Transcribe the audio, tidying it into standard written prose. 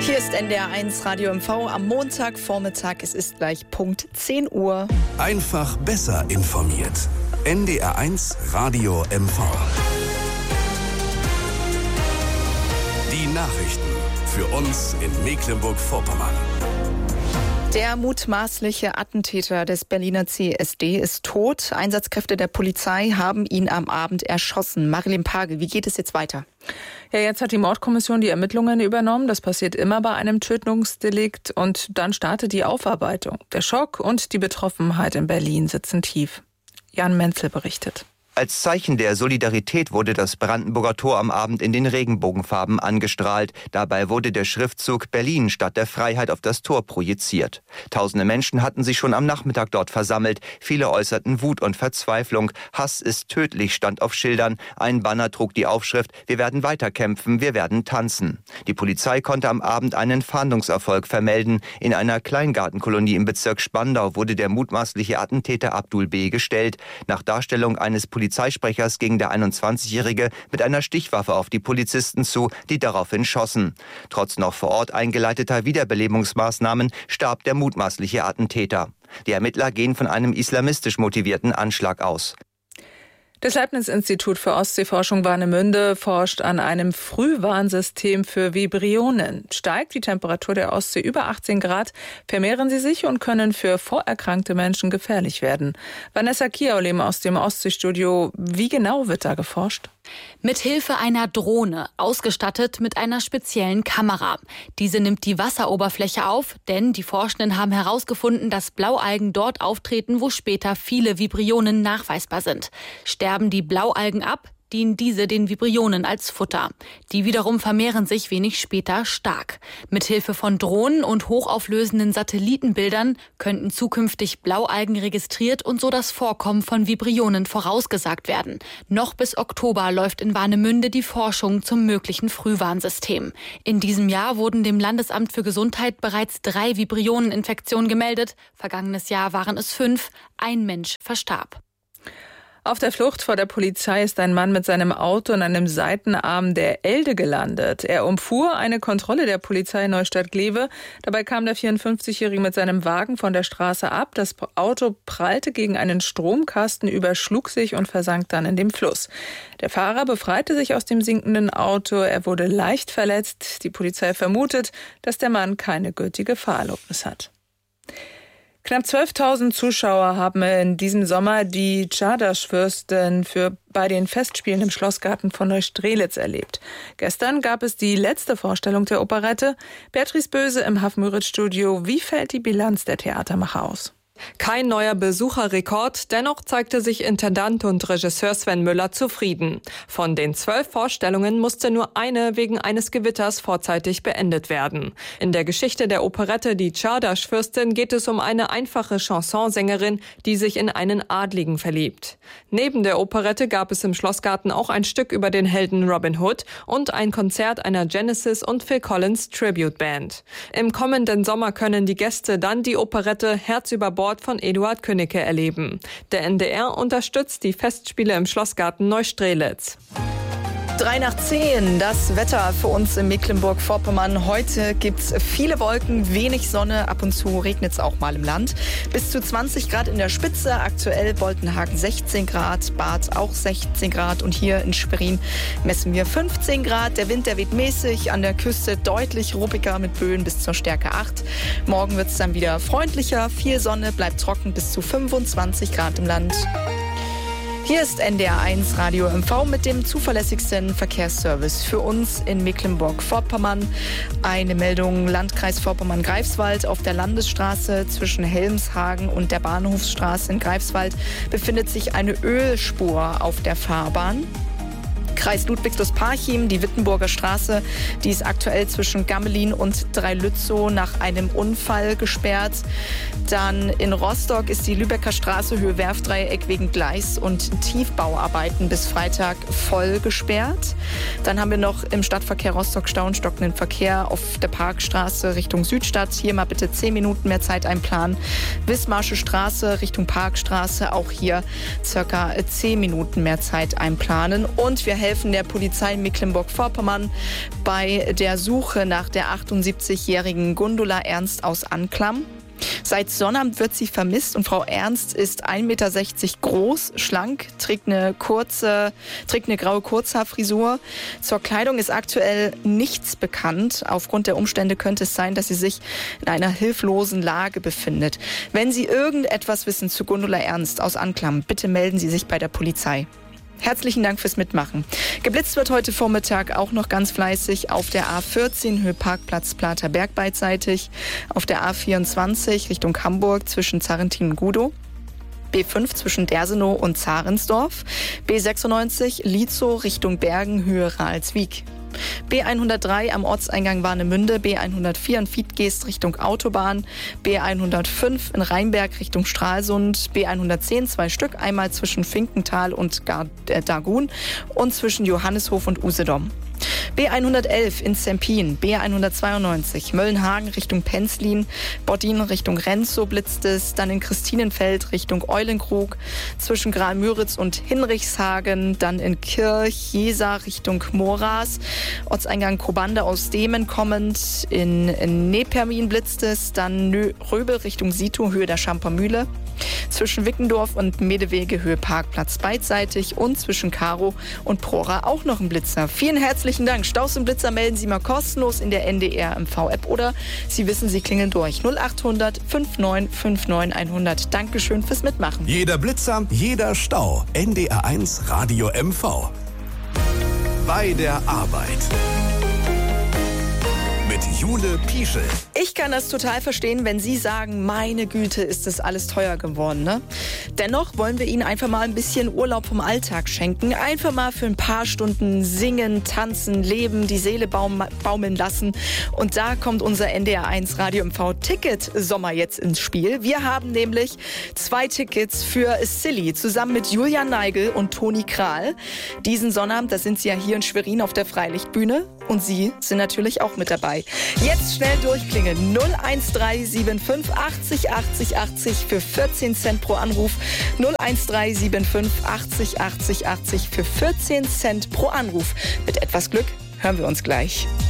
Hier ist NDR1 Radio MV am Montagvormittag. Es ist gleich Punkt 10 Uhr. Einfach besser informiert. NDR1 Radio MV. Die Nachrichten für uns in Mecklenburg-Vorpommern. Der mutmaßliche Attentäter des Berliner CSD ist tot. Einsatzkräfte der Polizei haben ihn am Abend erschossen. Marilyn Pagel, wie geht es jetzt weiter? Ja, jetzt hat die Mordkommission die Ermittlungen übernommen. Das passiert immer bei einem Tötungsdelikt. Und dann startet die Aufarbeitung. Der Schock und die Betroffenheit in Berlin sitzen tief. Jan Menzel berichtet. Als Zeichen der Solidarität wurde das Brandenburger Tor am Abend in den Regenbogenfarben angestrahlt. Dabei wurde der Schriftzug Berlin Stadt der Freiheit auf das Tor projiziert. Tausende Menschen hatten sich schon am Nachmittag dort versammelt. Viele äußerten Wut und Verzweiflung. Hass ist tödlich, stand auf Schildern. Ein Banner trug die Aufschrift: Wir werden weiterkämpfen, wir werden tanzen. Die Polizei konnte am Abend einen Fahndungserfolg vermelden. In einer Kleingartenkolonie im Bezirk Spandau wurde der mutmaßliche Attentäter Abdul B. gestellt. Nach Darstellung eines Polizeisprechers ging der 21-Jährige mit einer Stichwaffe auf die Polizisten zu, die daraufhin schossen. Trotz noch vor Ort eingeleiteter Wiederbelebungsmaßnahmen starb der mutmaßliche Attentäter. Die Ermittler gehen von einem islamistisch motivierten Anschlag aus. Das Leibniz-Institut für Ostseeforschung Warnemünde forscht an einem Frühwarnsystem für Vibrionen. Steigt die Temperatur der Ostsee über 18 Grad, vermehren sie sich und können für vorerkrankte Menschen gefährlich werden. Vanessa Kiaulem aus dem Ostseestudio. Wie genau wird da geforscht? Mit Hilfe einer Drohne, ausgestattet mit einer speziellen Kamera. Diese nimmt die Wasseroberfläche auf, denn die Forschenden haben herausgefunden, dass Blaualgen dort auftreten, wo später viele Vibrionen nachweisbar sind. Sterben die Blaualgen ab, dienen diese den Vibrionen als Futter. Die wiederum vermehren sich wenig später stark. Mithilfe von Drohnen und hochauflösenden Satellitenbildern könnten zukünftig Blaualgen registriert und so das Vorkommen von Vibrionen vorausgesagt werden. Noch bis Oktober läuft in Warnemünde die Forschung zum möglichen Frühwarnsystem. In diesem Jahr wurden dem Landesamt für Gesundheit bereits 3 Vibrioneninfektionen gemeldet. Vergangenes Jahr waren es 5. Ein Mensch verstarb. Auf der Flucht vor der Polizei ist ein Mann mit seinem Auto in einem Seitenarm der Elde gelandet. Er umfuhr eine Kontrolle der Polizei Neustadt-Glewe. Dabei kam der 54-Jährige mit seinem Wagen von der Straße ab. Das Auto prallte gegen einen Stromkasten, überschlug sich und versank dann in dem Fluss. Der Fahrer befreite sich aus dem sinkenden Auto. Er wurde leicht verletzt. Die Polizei vermutet, dass der Mann keine gültige Fahrerlaubnis hat. Knapp 12.000 Zuschauer haben in diesem Sommer die Czardas-Fürstin bei den Festspielen im Schlossgarten von Neustrelitz erlebt. Gestern gab es die letzte Vorstellung der Operette. Beatrice Böse im Haff-Müritz-Studio. Wie fällt die Bilanz der Theatermacher aus? Kein neuer Besucherrekord, dennoch zeigte sich Intendant und Regisseur Sven Müller zufrieden. Von den 12 Vorstellungen musste nur eine wegen eines Gewitters vorzeitig beendet werden. In der Geschichte der Operette Die Czardas-Fürstin geht es um eine einfache Chansonsängerin, die sich in einen Adligen verliebt. Neben der Operette gab es im Schlossgarten auch ein Stück über den Helden Robin Hood und ein Konzert einer Genesis und Phil Collins Tribute Band. Im kommenden Sommer können die Gäste dann die Operette Herz über Bord von Eduard Künnecke erleben. Der NDR unterstützt die Festspiele im Schlossgarten Neustrelitz. 3 nach 10, das Wetter für uns in Mecklenburg-Vorpommern. Heute gibt's viele Wolken, wenig Sonne, ab und zu regnet es auch mal im Land. Bis zu 20 Grad in der Spitze, aktuell Boltenhagen 16 Grad, Barth auch 16 Grad und hier in Schwerin messen wir 15 Grad. Der Wind, der weht mäßig, an der Küste deutlich ruppiger mit Böen bis zur Stärke 8. Morgen wird's dann wieder freundlicher, viel Sonne, bleibt trocken bis zu 25 Grad im Land. Hier ist NDR1 Radio MV mit dem zuverlässigsten Verkehrsservice für uns in Mecklenburg-Vorpommern. Eine Meldung: Landkreis Vorpommern-Greifswald. Auf der Landesstraße zwischen Helmshagen und der Bahnhofsstraße in Greifswald befindet sich eine Ölspur auf der Fahrbahn. Kreis Ludwigslust-Parchim, die Wittenburger Straße, die ist aktuell zwischen Gammelin und Dreilützow nach einem Unfall gesperrt. Dann in Rostock ist die Lübecker Straße Höhe Werfdreieck wegen Gleis- und Tiefbauarbeiten bis Freitag voll gesperrt. Dann haben wir noch im Stadtverkehr Rostock Stau und stockenden Verkehr auf der Parkstraße Richtung Südstadt. Hier mal bitte 10 Minuten mehr Zeit einplanen. Wismarsche Straße Richtung Parkstraße, auch hier circa 10 Minuten mehr Zeit einplanen. Und wir helfen helfen der Polizei Mecklenburg-Vorpommern bei der Suche nach der 78-jährigen Gundula Ernst aus Anklam. Seit Sonnabend wird sie vermisst und Frau Ernst ist 1,60 Meter groß, schlank, trägt eine graue Kurzhaarfrisur. Zur Kleidung ist aktuell nichts bekannt. Aufgrund der Umstände könnte es sein, dass sie sich in einer hilflosen Lage befindet. Wenn Sie irgendetwas wissen zu Gundula Ernst aus Anklam, bitte melden Sie sich bei der Polizei. Herzlichen Dank fürs Mitmachen. Geblitzt wird heute Vormittag auch noch ganz fleißig auf der A14 Höhe Parkplatz Platerberg beidseitig, auf der A24 Richtung Hamburg zwischen Zarrentin und Gudow, B5 zwischen Dersenow und Zarensdorf, B96 Lietzow Richtung Bergen Höhe Ralswiek. B103 am Ortseingang Warnemünde, B104 in Vietgeest Richtung Autobahn, B105 in Rheinberg Richtung Stralsund, B110 2 Stück, einmal zwischen Finkenthal und Dagun und zwischen Johannishof und Usedom. B111 in Zempin, B192 Möllenhagen Richtung Penzlin, Boddin Richtung Renzow blitzt es, dann in Christinenfeld Richtung Eulenkrug, zwischen Graal-Müritz und Hinrichshagen, dann in Kirch, Jesa Richtung Moras, Ortseingang Kobande aus Demen kommend, in Nepermin blitzt es, dann Röbel Richtung Sito, Höhe der Schampermühle, zwischen Wickendorf und Medewege Höhe Parkplatz beidseitig und zwischen Karo und Prora auch noch ein Blitzer. Vielen herzlichen Dank. Staus und Blitzer melden Sie mal kostenlos in der NDR MV-App oder Sie wissen, Sie klingeln durch. 0800 5959 100. Dankeschön fürs Mitmachen. Jeder Blitzer, jeder Stau. NDR1 Radio MV. Bei der Arbeit. Mit Jule Pieschel. Ich kann das total verstehen, wenn Sie sagen, meine Güte, ist das alles teuer geworden, ne? Dennoch wollen wir Ihnen einfach mal ein bisschen Urlaub vom Alltag schenken. Einfach mal für ein paar Stunden singen, tanzen, leben, die Seele baumeln lassen. Und da kommt unser NDR1 Radio MV Ticket Sommer jetzt ins Spiel. Wir haben nämlich 2 Tickets für Silly zusammen mit Julian Neigel und Toni Kral. Diesen Sonnabend, da sind Sie ja hier in Schwerin auf der Freilichtbühne. Und Sie sind natürlich auch mit dabei. Jetzt schnell durchklingeln. 01375 80 80 80 für 14 Cent pro Anruf. 01375 80 80 80 für 14 Cent pro Anruf. Mit etwas Glück hören wir uns gleich.